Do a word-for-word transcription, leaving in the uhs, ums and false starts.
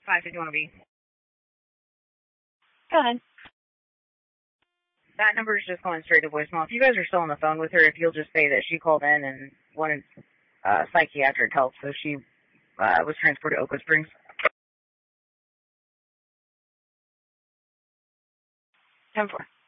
five fifty-one B. Go ahead. That number is just going straight to voicemail. If you guys are still on the phone with her, if you'll just say that she called in and wanted uh, psychiatric help, so she uh, was transported to Oakwood Springs. ten four.